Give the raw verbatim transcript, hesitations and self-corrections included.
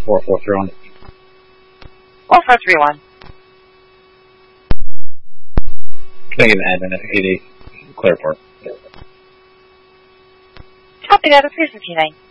four four three one. four four three one. Can I get an admin at eighty Clearport? Copy that at three fifty-nine.